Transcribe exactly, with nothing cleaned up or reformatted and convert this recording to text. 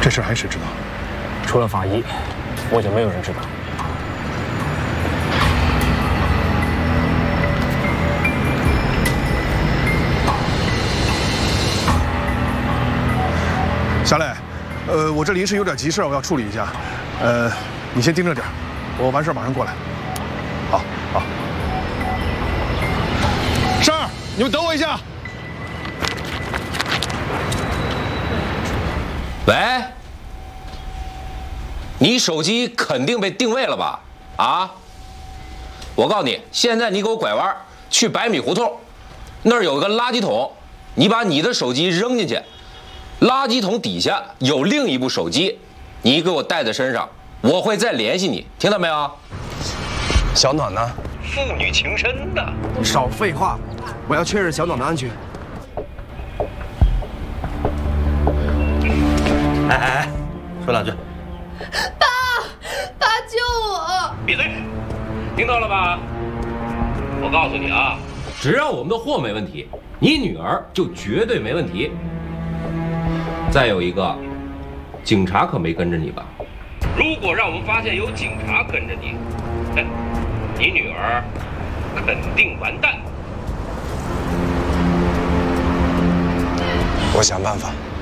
这事还谁知道？ 除了法医，我就没有人知道。 小磊，呃，我这临时有点急事，我要处理一下。呃，你先盯着点，我完事马上过来。好，好。十二，你们等我一下。 喂，你手机肯定被定位了吧？啊！我告诉你，现在你给我拐弯去百米胡同，那儿有个垃圾桶，你把你的手机扔进去。 垃圾桶底下有另一部手机，你给我带在身上，我会再联系你，听到没有？ 小暖呢？ 父女情深的。 少废话，我要确认小暖的安全。 哎哎哎，说两句。 爸，爸救我！ 闭嘴！听到了吧？我告诉你啊，只要我们的货没问题，你女儿就绝对没问题。 再有一个，警察可没跟着你吧？如果让我们发现有警察跟着你，哎，你女儿肯定完蛋。 我想办法。